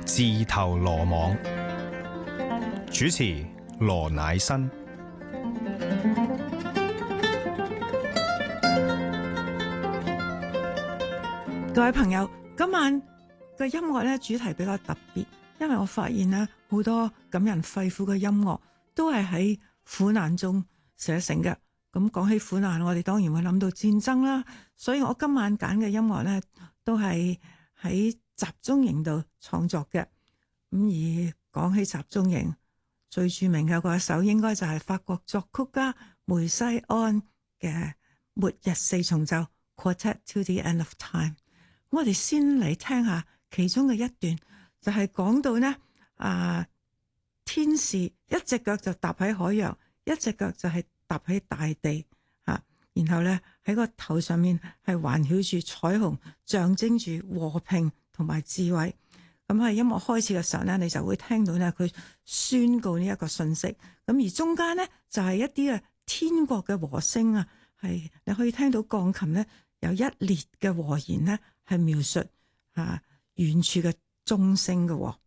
自投羅網，主持羅乃新。 各位朋友，今晚嘅音樂咧主題比較特別，因為我發現咧好多感人肺腑嘅音樂都係喺苦難中寫成嘅。咁講起苦難，我哋當然會諗到戰爭啦，所以我今晚揀嘅音樂咧都係喺集中營度創作嘅。咁而講起集中營，最著名嘅嗰一首應該就係法國作曲家梅西安嘅《末日四重奏》Quartet to the End of Time。我哋先嚟聽下其中嘅一段，就係講到呢天使一隻腳就踏喺海洋，一隻腳就係踏喺大地嚇，然後咧喺個頭上面係環繞住彩虹，象徵住和平同埋智慧。咁喺音樂開始嘅時候咧，你就會聽到咧佢宣告呢一個信息。咁而中間咧就係一啲嘅天國嘅和聲啊，係你可以聽到鋼琴咧有一列嘅和弦咧係描述遠處嘅鐘聲嘅。